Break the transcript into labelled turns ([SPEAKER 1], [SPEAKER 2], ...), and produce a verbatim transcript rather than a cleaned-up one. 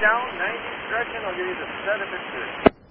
[SPEAKER 1] down, ninety stretching. I'll give you the set if it's good.